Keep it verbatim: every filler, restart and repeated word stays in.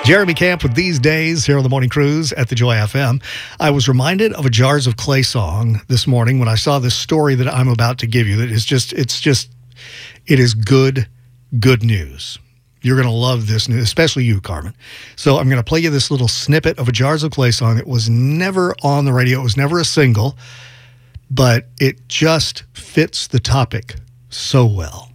Jeremy Camp with These Days here on the Morning Cruise at the Joy F M. I was reminded of a Jars of Clay song this morning when I saw this story that I'm about to give you. That is just, it's just, it is good, good news. You're going to love this news, especially you, Carmen. So I'm going to play you this little snippet of a Jars of Clay song. It was never on the radio. It was never a single, but it just fits the topic so well.